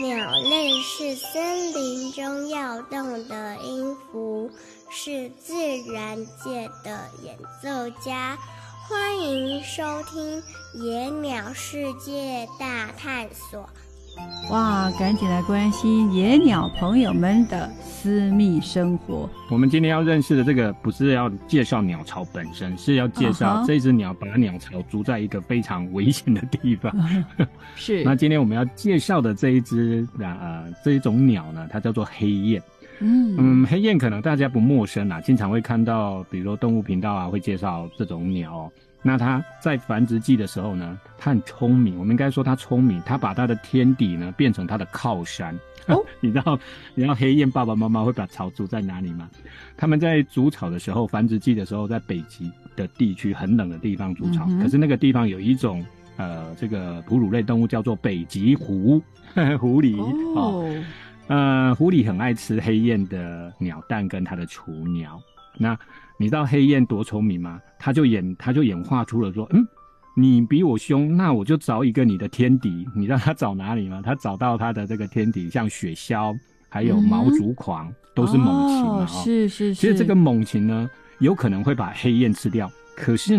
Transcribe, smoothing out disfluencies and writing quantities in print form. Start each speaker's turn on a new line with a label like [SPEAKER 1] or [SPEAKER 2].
[SPEAKER 1] 鸟类是森林中要动的音符，是自然界的演奏家。欢迎收听《野鸟世界大探索》。
[SPEAKER 2] 哇，赶紧来关心野鸟朋友们的私密生活。
[SPEAKER 3] 我们今天要认识的这个不是要介绍鸟巢本身，是要介绍这只鸟把鸟巢筑在一个非常危险的地方。
[SPEAKER 2] 是。
[SPEAKER 3] 那今天我们要介绍的这一种鸟呢，它叫做黑雁。黑雁可能大家不陌生啦，经常会看到，比如说动物频道啊会介绍这种鸟哦。那它在繁殖季的时候呢，它很聪明，我们应该说它聪明，它把它的天敌呢变成它的靠山。你知道黑雁爸爸妈妈会把巢筑在哪里吗？他们在筑巢的时候，繁殖季的时候，在北极的地区很冷的地方筑巢，可是那个地方有一种这个哺乳类动物叫做北极狐狸狐狸很爱吃黑雁的鸟蛋跟它的雏鸟。那你知道黑雁多聪明吗？他就演化出了说，你比我凶，那我就找一个你的天敌。你知道他找哪里吗？他找到他的这个天敌，像雪鸮还有毛竹狂，都是猛禽嘛。
[SPEAKER 2] 是。
[SPEAKER 3] 其实这个猛禽呢，有可能会把黑雁吃掉，可是